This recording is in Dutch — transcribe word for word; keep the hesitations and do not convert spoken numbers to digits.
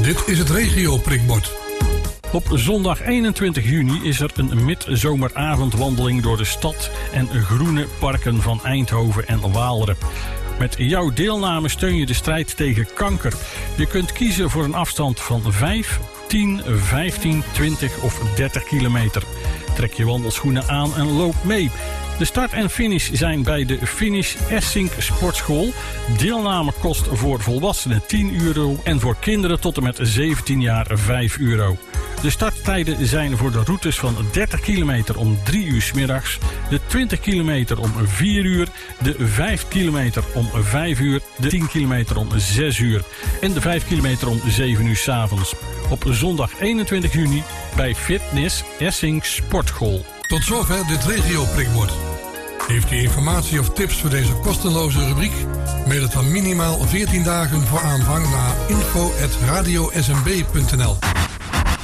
Dit is het regio-prikbord. Op zondag eenentwintig juni is er een midzomeravondwandeling door de stad en groene parken van Eindhoven en Waalre. Met jouw deelname steun je de strijd tegen kanker. Je kunt kiezen voor een afstand van vijf, tien, vijftien, twintig of dertig kilometer. Trek je wandelschoenen aan en loop mee. De start en finish zijn bij de Finish Essink Sportschool. Deelname kost voor volwassenen tien euro en voor kinderen tot en met zeventien jaar vijf euro. De starttijden zijn voor de routes van dertig kilometer om drie uur 's middags, de twintig kilometer om vier uur, de vijf kilometer om vijf uur, de tien kilometer om zes uur en de vijf kilometer om zeven uur 's avonds. Op zondag eenentwintig juni bij Fitness Essink Sportschool. Tot zover dit regio-prikbord. Heeft u informatie of tips voor deze kosteloze rubriek? Mail het dan minimaal veertien dagen voor aanvang naar info at radio s m b punt n l.